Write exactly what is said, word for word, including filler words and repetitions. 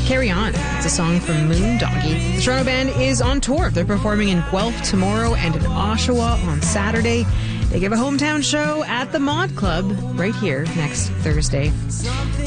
Carry On. It's a song from Moondoggie. The Toronto Band is on tour. They're performing in Guelph tomorrow and in Oshawa on Saturday. They give a hometown show at the Mod Club right here next Thursday.